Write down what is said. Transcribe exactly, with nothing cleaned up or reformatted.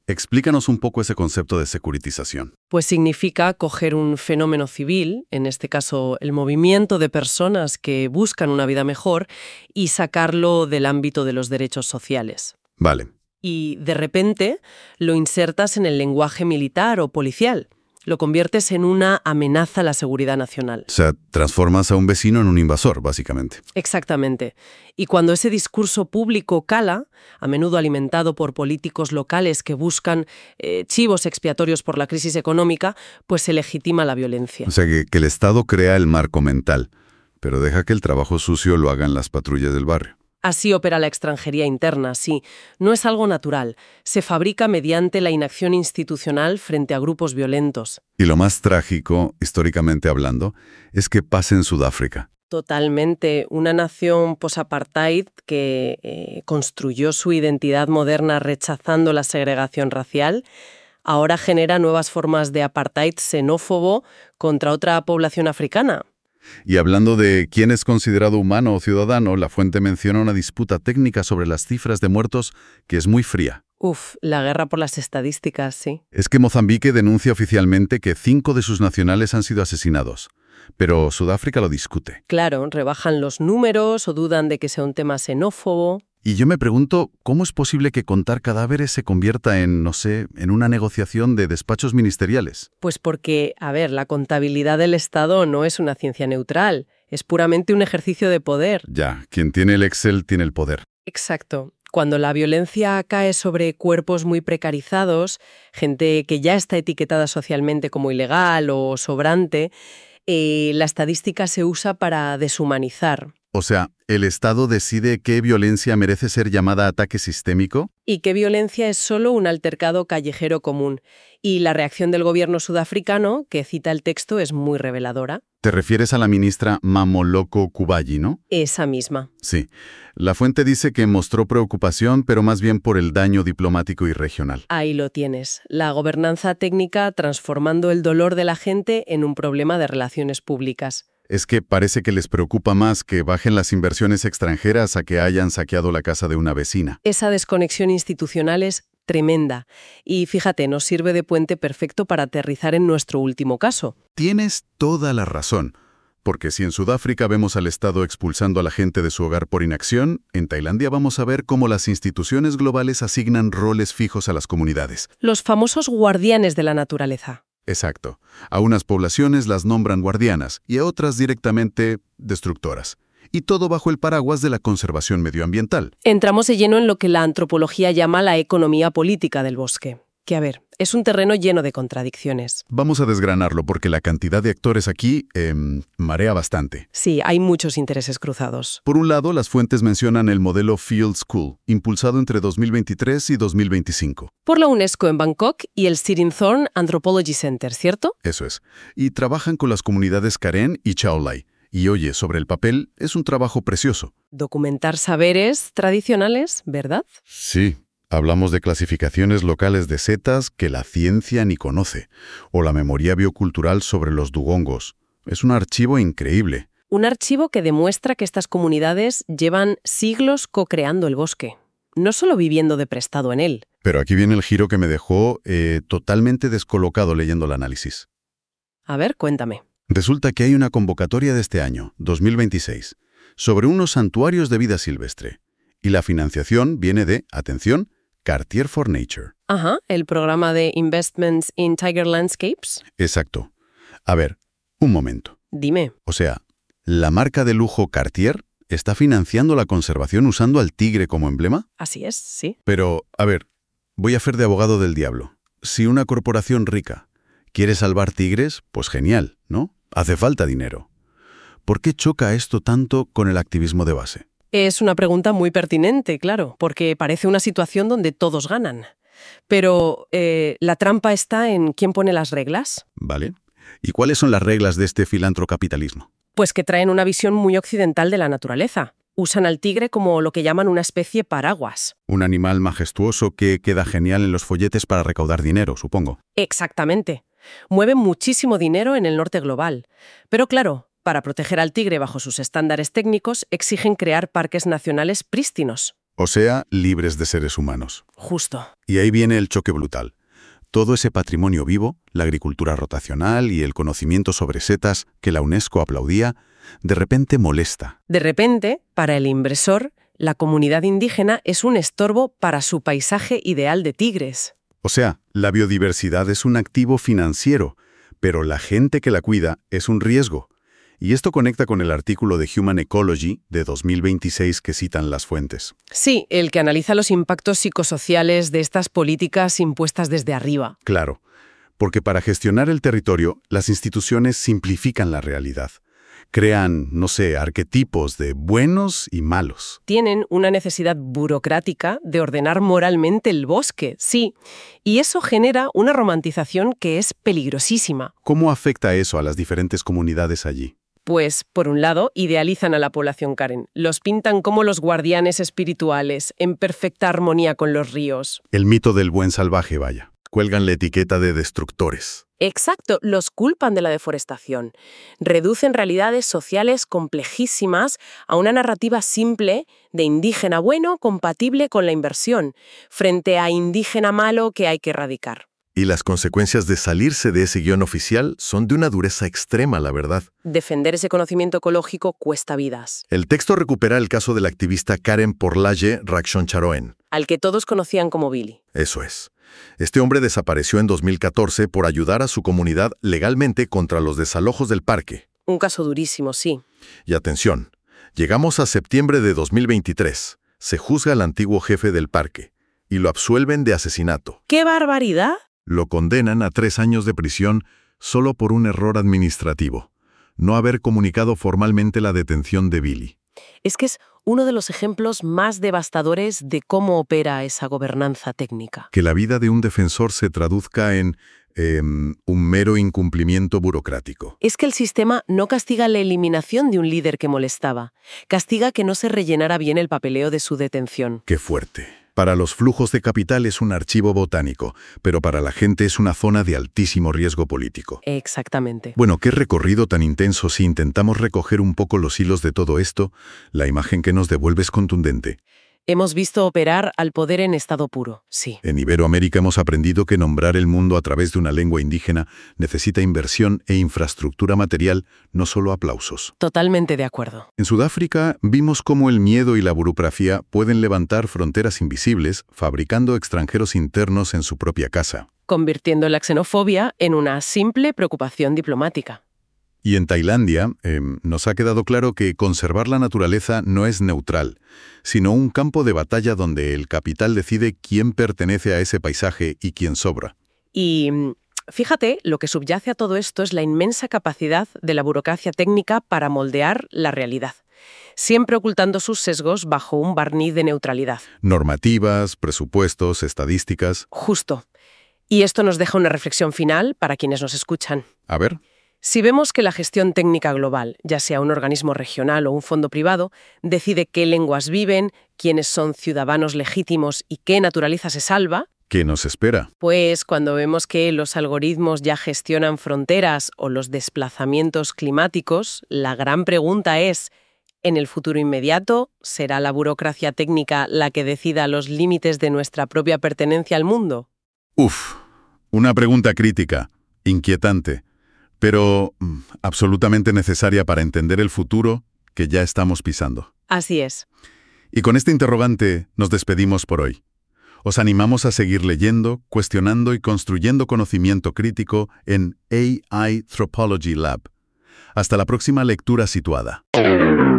Explícanos un poco ese concepto de securitización. Pues significa coger un fenómeno civil, en este caso el movimiento de personas que buscan una vida mejor, y sacarlo del ámbito de los derechos sociales. Vale. Y de repente lo insertas en el lenguaje militar o policial. Lo conviertes en una amenaza a la seguridad nacional. O sea, transformas a un vecino en un invasor, básicamente. Exactamente. Y cuando ese discurso público cala, a menudo alimentado por políticos locales que buscan eh, chivos expiatorios por la crisis económica, pues se legitima la violencia. O sea, que, que el Estado crea el marco mental, pero deja que el trabajo sucio lo hagan las patrullas del barrio. Así opera la extranjería interna, sí. No es algo natural. Se fabrica mediante la inacción institucional frente a grupos violentos. Y lo más trágico, históricamente hablando, es que pasa en Sudáfrica. Totalmente. Una nación post-apartheid que eh, construyó su identidad moderna rechazando la segregación racial, ahora genera nuevas formas de apartheid xenófobo contra otra población africana. Y hablando de quién es considerado humano o ciudadano, la fuente menciona una disputa técnica sobre las cifras de muertos que es muy fría. Uf, la guerra por las estadísticas, sí. Es que Mozambique denuncia oficialmente que cinco de sus nacionales han sido asesinados, pero Sudáfrica lo discute. Claro, rebajan los números o dudan de que sea un tema xenófobo. Y yo me pregunto, ¿cómo es posible que contar cadáveres se convierta en, no sé, en una negociación de despachos ministeriales? Pues porque, a ver, la contabilidad del Estado no es una ciencia neutral, es puramente un ejercicio de poder. Ya, quien tiene el Excel tiene el poder. Exacto. Cuando la violencia cae sobre cuerpos muy precarizados, gente que ya está etiquetada socialmente como ilegal o sobrante, eh, la estadística se usa para deshumanizar. O sea, ¿el Estado decide qué violencia merece ser llamada ataque sistémico? Y qué violencia es solo un altercado callejero común. Y la reacción del gobierno sudafricano, que cita el texto, es muy reveladora. Te refieres a la ministra Mamoloko Kubayi, ¿no? Esa misma. Sí. La fuente dice que mostró preocupación, pero más bien por el daño diplomático y regional. Ahí lo tienes. La gobernanza técnica transformando el dolor de la gente en un problema de relaciones públicas. Es que parece que les preocupa más que bajen las inversiones extranjeras a que hayan saqueado la casa de una vecina. Esa desconexión institucional es tremenda. Y fíjate, nos sirve de puente perfecto para aterrizar en nuestro último caso. Tienes toda la razón. Porque si en Sudáfrica vemos al Estado expulsando a la gente de su hogar por inacción, en Tailandia vamos a ver cómo las instituciones globales asignan roles fijos a las comunidades. Los famosos guardianes de la naturaleza. Exacto. A unas poblaciones las nombran guardianas y a otras directamente destructoras. Y todo bajo el paraguas de la conservación medioambiental. Entramos de lleno en lo que la antropología llama la economía política del bosque. Que, a ver, es un terreno lleno de contradicciones. Vamos a desgranarlo porque la cantidad de actores aquí eh, marea bastante. Sí, hay muchos intereses cruzados. Por un lado, las fuentes mencionan el modelo Field School, impulsado entre dos mil veintitrés y dos mil veinticinco. Por la UNESCO en Bangkok y el Sittingthorne Anthropology Center, ¿cierto? Eso es. Y trabajan con las comunidades Karen y Chaolai. Y oye, sobre el papel, es un trabajo precioso. Documentar saberes tradicionales, ¿verdad? Sí. Hablamos de clasificaciones locales de setas que la ciencia ni conoce, o la memoria biocultural sobre los dugongos. Es un archivo increíble. Un archivo que demuestra que estas comunidades llevan siglos co-creando el bosque, no solo viviendo de prestado en él. Pero aquí viene el giro que me dejó eh, totalmente descolocado leyendo el análisis. A ver, cuéntame. Resulta que hay una convocatoria de este año, dos mil veintiséis, sobre unos santuarios de vida silvestre. Y la financiación viene de, atención, Cartier for Nature. Ajá, el programa de Investments in Tiger Landscapes. Exacto. A ver, un momento. Dime. O sea, ¿la marca de lujo Cartier está financiando la conservación usando al tigre como emblema? Así es, sí. Pero, a ver, voy a hacer de abogado del diablo. Si una corporación rica quiere salvar tigres, pues genial, ¿no? Hace falta dinero. ¿Por qué choca esto tanto con el activismo de base? Es una pregunta muy pertinente, claro, porque parece una situación donde todos ganan. Pero, eh, ¿la trampa está en quién pone las reglas? Vale. ¿Y cuáles son las reglas de este filantrocapitalismo? Pues que traen una visión muy occidental de la naturaleza. Usan al tigre como lo que llaman una especie paraguas. Un animal majestuoso que queda genial en los folletes para recaudar dinero, supongo. Exactamente. Mueve muchísimo dinero en el norte global. Pero claro, para proteger al tigre bajo sus estándares técnicos, exigen crear parques nacionales prístinos. O sea, libres de seres humanos. Justo. Y ahí viene el choque brutal. Todo ese patrimonio vivo, la agricultura rotacional y el conocimiento sobre setas que la UNESCO aplaudía, de repente molesta. De repente, para el inversor, la comunidad indígena es un estorbo para su paisaje ideal de tigres. O sea, la biodiversidad es un activo financiero, pero la gente que la cuida es un riesgo. Y esto conecta con el artículo de Human Ecology de dos mil veintiséis que citan las fuentes. Sí, el que analiza los impactos psicosociales de estas políticas impuestas desde arriba. Claro, porque para gestionar el territorio, las instituciones simplifican la realidad. Crean, no sé, arquetipos de buenos y malos. Tienen una necesidad burocrática de ordenar moralmente el bosque, sí. Y eso genera una romantización que es peligrosísima. ¿Cómo afecta eso a las diferentes comunidades allí? Pues, por un lado, idealizan a la población Karen. Los pintan como los guardianes espirituales, en perfecta armonía con los ríos. El mito del buen salvaje, vaya. Cuelgan la etiqueta de destructores. Exacto, los culpan de la deforestación. Reducen realidades sociales complejísimas a una narrativa simple de indígena bueno compatible con la inversión, frente a indígena malo que hay que erradicar. Y las consecuencias de salirse de ese guión oficial son de una dureza extrema, la verdad. Defender ese conocimiento ecológico cuesta vidas. El texto recupera el caso del activista Karen Porlaye Rakshoncharoen. Al que todos conocían como Billy. Eso es. Este hombre desapareció en dos mil catorce por ayudar a su comunidad legalmente contra los desalojos del parque. Un caso durísimo, sí. Y atención, llegamos a septiembre de dos mil veintitrés. Se juzga al antiguo jefe del parque y lo absuelven de asesinato. ¡Qué barbaridad! Lo condenan a tres años de prisión solo por un error administrativo, no haber comunicado formalmente la detención de Billy. Es que es uno de los ejemplos más devastadores de cómo opera esa gobernanza técnica. Que la vida de un defensor se traduzca en eh, un mero incumplimiento burocrático. Es que el sistema no castiga la eliminación de un líder que molestaba, castiga que no se rellenara bien el papeleo de su detención. ¡Qué fuerte! Para los flujos de capital es un archivo botánico, pero para la gente es una zona de altísimo riesgo político. Exactamente. Bueno, qué recorrido tan intenso. Si intentamos recoger un poco los hilos de todo esto, la imagen que nos devuelve es contundente. Hemos visto operar al poder en estado puro, sí. En Iberoamérica hemos aprendido que nombrar el mundo a través de una lengua indígena necesita inversión e infraestructura material, no solo aplausos. Totalmente de acuerdo. En Sudáfrica vimos cómo el miedo y la burocracia pueden levantar fronteras invisibles, fabricando extranjeros internos en su propia casa. Convirtiendo la xenofobia en una simple preocupación diplomática. Y en Tailandia eh, nos ha quedado claro que conservar la naturaleza no es neutral, sino un campo de batalla donde el capital decide quién pertenece a ese paisaje y quién sobra. Y fíjate, lo que subyace a todo esto es la inmensa capacidad de la burocracia técnica para moldear la realidad, siempre ocultando sus sesgos bajo un barniz de neutralidad. Normativas, presupuestos, estadísticas. Justo. Y esto nos deja una reflexión final para quienes nos escuchan. A ver. Si vemos que la gestión técnica global, ya sea un organismo regional o un fondo privado, decide qué lenguas viven, quiénes son ciudadanos legítimos y qué naturaleza se salva, ¿qué nos espera? Pues cuando vemos que los algoritmos ya gestionan fronteras o los desplazamientos climáticos, la gran pregunta es, ¿en el futuro inmediato será la burocracia técnica la que decida los límites de nuestra propia pertenencia al mundo? Uf, una pregunta crítica, inquietante, pero mm, absolutamente necesaria para entender el futuro que ya estamos pisando. Así es. Y con este interrogante nos despedimos por hoy. Os animamos a seguir leyendo, cuestionando y construyendo conocimiento crítico en A I Anthropology Lab. Hasta la próxima lectura situada.